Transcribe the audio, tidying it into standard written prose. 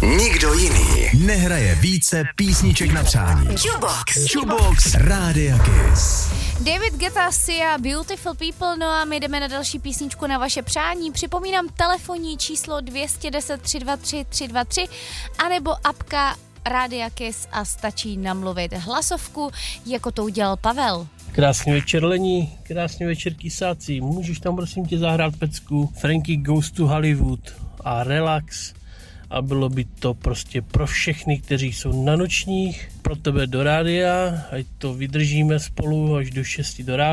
Nikdo jiný nehraje více písniček na přání. Jukebox Rádia Kiss. David Guetta, Sia, Beautiful People, no a my jdeme na další písničku na vaše přání. Připomínám telefonní číslo 210 323 323 anebo apka Rádia Kiss a stačí namluvit hlasovku, jako to udělal Pavel. Krásný večer Lení, krásný večer Kisáci. Můžeš tam prosím tě zahrát pecku Frankie Goes to Hollywood a Relax a bylo by to prostě pro všechny, kteří jsou na nočních, pro tebe do rádia, ať to vydržíme spolu až do 6 do rádia.